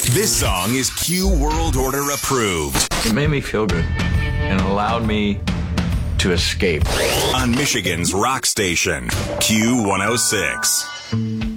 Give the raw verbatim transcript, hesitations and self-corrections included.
This song is Q World Order approved. It made me feel good and allowed me to escape. On Michigan's rock station, Q one oh six.